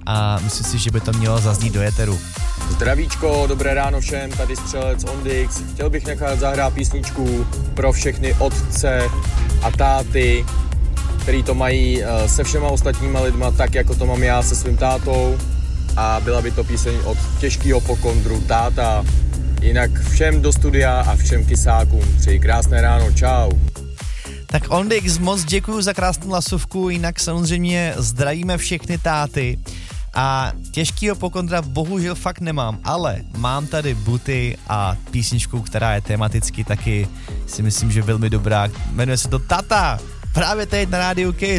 a myslím si, že by to mělo zaznít do éteru. Zdravíčko, dobré ráno všem, tady střelec Ondix. Chtěl bych nechat zahrát písničku pro všechny otce a táty, který to mají se všema ostatníma lidma, tak jako to mám já se svým tátou. A byla by to píseň od Těžkýho pokondru Táta. Jinak všem do studia a všem kysákům přeji krásné ráno, čau. Tak Ondix, moc děkuju za krásnou hlasovku, jinak samozřejmě zdravíme všechny táty. A Těžkýho pokondra bohužel fakt nemám, ale mám tady Buty a písničku, která je tematicky taky, si myslím, že velmi dobrá. Jmenuje se to Tata, právě teď na rádiu Kiss.